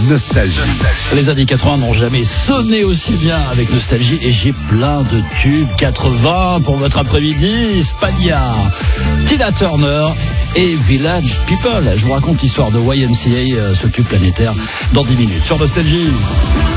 Nostalgie. Les années 80 n'ont jamais sonné aussi bien avec Nostalgie et j'ai plein de tubes 80 pour votre après-midi. Spania, Tina Turner et Village People. Je vous raconte l'histoire de YMCA, ce tube planétaire, dans 10 minutes sur Nostalgie.